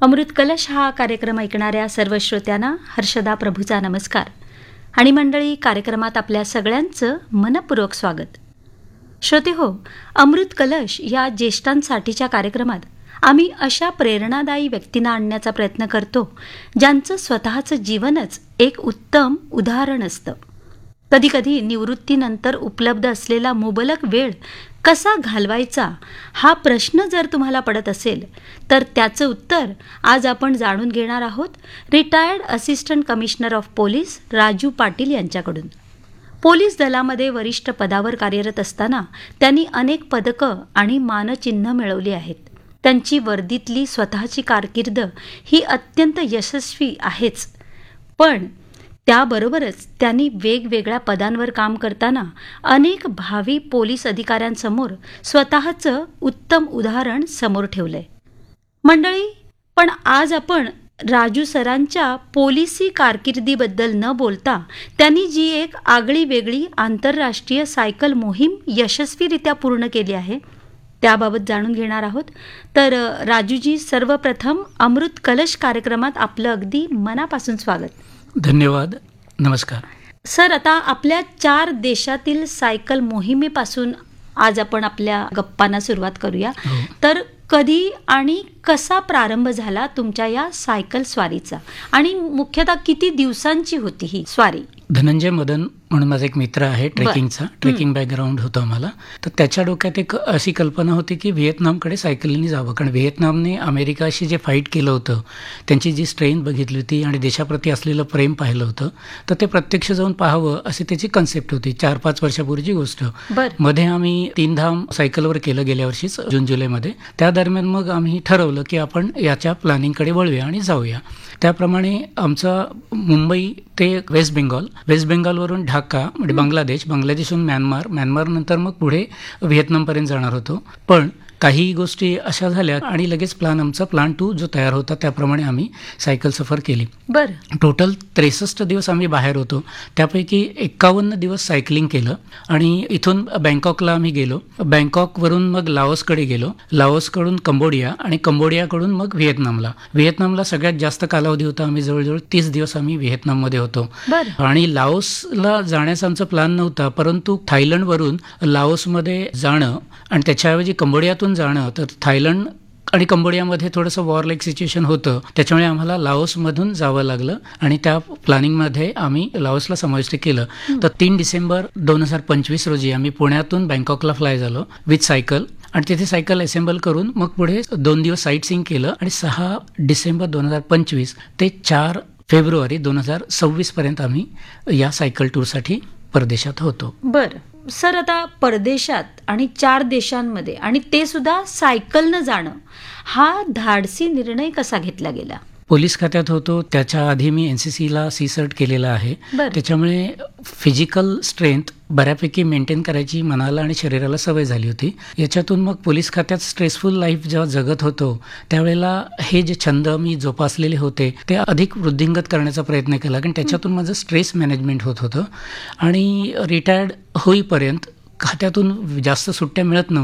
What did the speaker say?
अमृत कलश हा कार्यक्रम ऐकणाऱ्या सर्व श्रोत्यांना हर्षदा प्रभूचा नमस्कार आणि मंडळी, कार्यक्रमात आपल्या सगळ्यांचं मनपूर्वक स्वागत. श्रोते हो, अमृत कलश या ज्येष्ठांसाठीच्या कार्यक्रमात आम्ही अशा प्रेरणादायी व्यक्तींना आणण्याचा प्रयत्न करतो ज्यांचं स्वतःचं जीवनच एक उत्तम उदाहरण असतं. कधीकधी निवृत्तीनंतर उपलब्ध असलेला मुबलक वेळ कसा घालवायचा हा प्रश्न जर तुम्हाला पडत असेल तर त्याचं उत्तर आज आपण जाणून घेणार आहोत retired assistant commissioner of police Raju Patil यांच्याकडून. पोलीस दलामध्ये वरिष्ठ पदावर कार्यरत असताना त्यांनी अनेक पदकं आणि मानचिन्ह मिळवली आहेत. त्यांची वर्दीतली स्वतःची कारकीर्द ही अत्यंत यशस्वी आहेच, पण त्याबरोबरच त्यांनी वेगवेगळ्या पदांवर काम करताना अनेक भावी पोलीस अधिकाऱ्यांसमोर स्वतःचं उत्तम उदाहरण समोर ठेवलंय. मंडळी, पण आज आपण राजू सरांच्या पोलिसी कारकिर्दीबद्दल न बोलता त्यांनी जी एक आगळी वेगळी आंतरराष्ट्रीय सायकल मोहीम यशस्वीरित्या पूर्ण केली आहे त्याबाबत जाणून घेणार आहोत. तर राजूजी, सर्वप्रथम अमृत कलश कार्यक्रमात आपलं अगदी मनापासून स्वागत. धन्यवाद. नमस्कार सर. आता आपल्या 4 देशातील सायकल मोहिमेपासून आज आपण आपल्या गप्पांना सुरुवात करूया. तर कधी आणि कसा प्रारंभ झाला तुमच्या या सायकल स्वारीचा आणि मुख्यतः किती दिवसांची होती ही स्वारी? धनंजय मदन म्हणून माझा एक मित्र आहे ट्रेकिंगचा, ट्रेकिंग बॅकग्राऊंड होतं आम्हाला. तर त्याच्या डोक्यात एक अशी कल्पना होती की व्हिएतनामकडे सायकलीने जावं, कारण व्हिएतनामने अमेरिकाशी जे फाईट केलं होतं, त्यांची जी स्ट्रेंथ बघितली होती आणि देशाप्रती असलेलं प्रेम पाहिलं होतं, तर ते प्रत्यक्ष जाऊन पाहावं अशी त्याची कन्सेप्ट होती. 4-5 वर्षापूर्वीची गोष्ट. मध्ये आम्ही 3 धाम सायकलवर केलं गेल्या वर्षीच जून-जुलैमध्ये. त्या दरम्यान मग आम्ही ठरवलं की आपण याच्या प्लॅनिंगकडे वळूया आणि जाऊया. त्याप्रमाणे आमचा मुंबई ते वेस्ट बेंगॉलवरून ढाका म्हणजे बांगलादेशहून म्यानमार नंतर मग पुढे व्हिएतनामपर्यंत जाणार होतो. पण काही गोष्टी अशा झाल्या आणि लगेच प्लॅन 2 जो तयार होता त्याप्रमाणे आम्ही सायकल सफर केली. टोटल 63 दिवस आम्ही बाहेर होतो. त्यापैकी 51 दिवस सायकलिंग केलं आणि इथून बँकॉकला आम्ही गेलो. बँकॉकवरून मग लाओसकडे गेलो, लाओसकडून कंबोडिया आणि कंबोडियाकडून मग व्हिएतनामला सगळ्यात जास्त कालावधी होता. आम्ही जवळजवळ 30 दिवस आम्ही व्हिएतनाममध्ये होतो. आणि लाओसला जाण्याचा आमचा प्लॅन नव्हता, परंतु थायलंडवरून लाओसमध्ये जाणं आणि त्याच्याऐवजी कंबोडियातून जाणं, तर थायलंड आणि कंबोडियामध्ये थोडंसं वॉरलाईक सिच्युएशन होतं, त्याच्यामुळे आम्हाला लाओसमधून जावं लागलं आणि त्या प्लॅनिंगमध्ये आम्ही लाओसला समाविष्ट केलं. तर 3 डिसेंबर 2025 रोजी आम्ही पुण्यातून बँकॉकला फ्लाय झालो विथ सायकल आणि तिथे सायकल असेंबल करून मग पुढे 2 दिवस साईट सीइंग केलं आणि 6 डिसेंबर 2025 ते 4 फेब्रुवारी 2026 पर्यंत आम्ही या सायकल टूरसाठी परदेशात होतो. बरं सर, आता परदेशात आणि 4 देशांमध्ये आणि ते सुद्धा सायकलनं जाणं, हा धाडसी निर्णय कसा घेतला गेला? पोलीस खात्यात होतो, त्याच्या आधी मी NCCला C-सर्ट केलेला आहे. त्याच्यामुळे फिजिकल स्ट्रेंथ बऱ्यापैकी मेंटेन करायची मनाला आणि शरीराला सवय झाली होती. याच्यातून मग पोलीस खात्यात स्ट्रेसफुल लाईफ जेव्हा जगत होतो त्यावेळेला हे जे छंद मी जोपासलेले होते ते अधिक वृद्धिंगत करण्याचा प्रयत्न केला, कारण त्याच्यातून माझं स्ट्रेस मॅनेजमेंट होत होतं. आणि रिटायर्ड होईपर्यंत खात्यातून जास्त सुट्ट्या मिळत नव्हत्या.